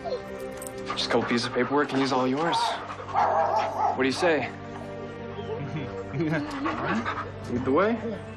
Just a couple pieces of paperwork and he's all yours. What do you say? Lead the way?